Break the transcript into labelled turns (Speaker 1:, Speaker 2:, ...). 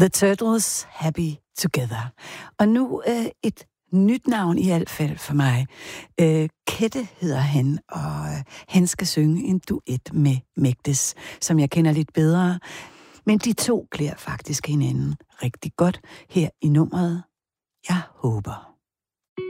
Speaker 1: The Turtles, Happy Together. Og nu et nyt navn i hvert fald for mig. Kette hedder han, og han skal synge en duet med Mægdes, som jeg kender lidt bedre. Men de to klæder faktisk hinanden rigtig godt her i nummeret. Jeg håber.